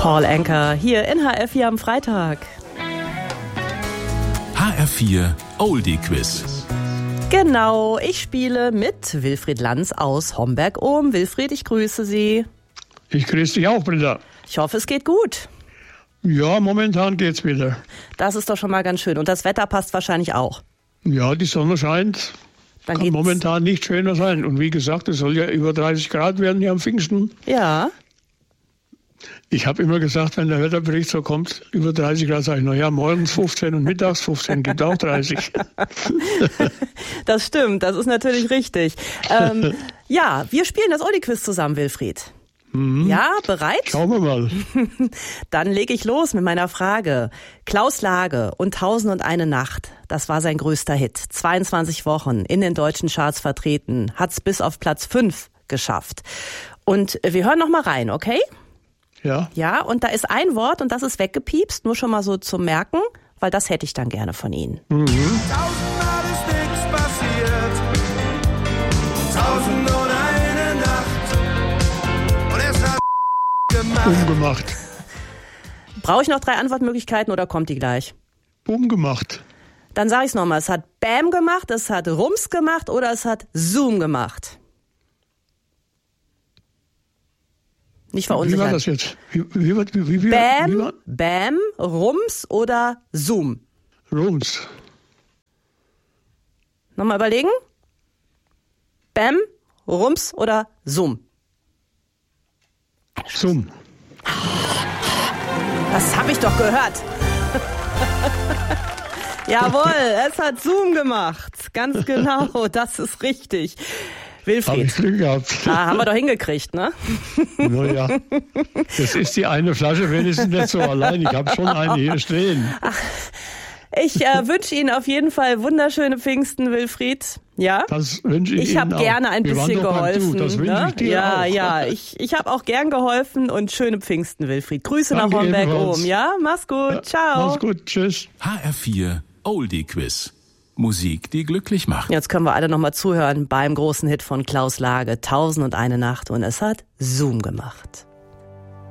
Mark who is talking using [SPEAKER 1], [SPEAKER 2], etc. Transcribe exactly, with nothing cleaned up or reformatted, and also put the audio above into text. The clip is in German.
[SPEAKER 1] Paul Anka hier in H R vier am Freitag.
[SPEAKER 2] H R vier Oldie Quiz.
[SPEAKER 1] Genau, ich spiele mit Wilfried Lanz aus Homberg-Ohm. Wilfried, ich grüße Sie.
[SPEAKER 3] Ich grüße dich auch, Britta.
[SPEAKER 1] Ich hoffe, es geht gut.
[SPEAKER 3] Ja, momentan geht's wieder.
[SPEAKER 1] Das ist doch schon mal ganz schön. Und das Wetter passt wahrscheinlich auch.
[SPEAKER 3] Ja, die Sonne scheint.
[SPEAKER 1] Dann
[SPEAKER 3] Kann
[SPEAKER 1] geht's.
[SPEAKER 3] momentan nicht schöner sein. Und wie gesagt, es soll ja über dreißig Grad werden hier am Pfingsten.
[SPEAKER 1] Ja.
[SPEAKER 3] Ich habe immer gesagt, wenn der Wetterbericht so kommt, über dreißig Grad, sage ich, naja, morgens fünfzehn und mittags fünfzehn, gibt auch dreißig.
[SPEAKER 1] Das stimmt, das ist natürlich richtig. Ähm, ja, wir spielen das Oldie-Quiz zusammen, Wilfried.
[SPEAKER 3] Mhm.
[SPEAKER 1] Ja, bereit?
[SPEAKER 3] Schauen wir mal.
[SPEAKER 1] Dann lege ich los mit meiner Frage. Klaus Lage und Tausend und eine Nacht, das war sein größter Hit. zweiundzwanzig Wochen in den deutschen Charts vertreten, hat's bis auf Platz fünf geschafft. Und wir hören noch mal rein, okay?
[SPEAKER 3] Ja.
[SPEAKER 1] Ja, und da ist ein Wort und das ist weggepiepst, nur schon mal so zum Merken, weil das hätte ich dann gerne von Ihnen.
[SPEAKER 3] Mhm.
[SPEAKER 4] Tausendmal ist nichts passiert, tausend und eine Nacht, und es hat gemacht.
[SPEAKER 3] Umgemacht.
[SPEAKER 1] Brauche ich noch drei Antwortmöglichkeiten oder kommt die gleich?
[SPEAKER 3] Umgemacht.
[SPEAKER 1] Dann sage ich es nochmal, es hat Bam gemacht, es hat Rums gemacht oder es hat Zoom gemacht. Nicht verunsichern.
[SPEAKER 3] Wie war das jetzt? Wie, wie, wie, wie, wie,
[SPEAKER 1] Bam,
[SPEAKER 3] wie war?
[SPEAKER 1] Bam, Rums oder Zoom?
[SPEAKER 3] Rums.
[SPEAKER 1] Nochmal überlegen. Bam, Rums oder Zoom?
[SPEAKER 3] Zoom.
[SPEAKER 1] Das habe ich doch gehört. Jawohl, es hat Zoom gemacht. Ganz genau, das ist richtig.
[SPEAKER 3] Habe ich
[SPEAKER 1] Wilfried,
[SPEAKER 3] Glück gehabt.
[SPEAKER 1] ah, haben wir doch hingekriegt, ne?
[SPEAKER 3] Naja, das ist die eine Flasche wenigstens nicht so allein. Ich habe schon eine hier stehen.
[SPEAKER 1] Ich äh, wünsche Ihnen auf jeden Fall wunderschöne Pfingsten, Wilfried. Ja?
[SPEAKER 3] Das wünsche ich,
[SPEAKER 1] Ich
[SPEAKER 3] Ihnen
[SPEAKER 1] habe
[SPEAKER 3] auch.
[SPEAKER 1] gerne ein
[SPEAKER 3] Wir waren
[SPEAKER 1] bisschen
[SPEAKER 3] doch beim
[SPEAKER 1] geholfen.
[SPEAKER 3] Du. Das wünsche
[SPEAKER 1] Ne?
[SPEAKER 3] ich dir
[SPEAKER 1] ja,
[SPEAKER 3] auch.
[SPEAKER 1] ja, ich, ich habe auch gern geholfen und schöne Pfingsten, Wilfried. Grüße
[SPEAKER 3] Danke
[SPEAKER 1] nach Homberg-Ohm,
[SPEAKER 3] ebenfalls.
[SPEAKER 1] ja? Mach's gut,
[SPEAKER 3] Ja,
[SPEAKER 1] ciao.
[SPEAKER 3] Mach's gut, tschüss.
[SPEAKER 2] H R vier Oldie Quiz. Musik, die glücklich macht.
[SPEAKER 1] Jetzt können wir alle nochmal zuhören beim großen Hit von Klaus Lage, Tausend und eine Nacht, und es hat Zoom gemacht.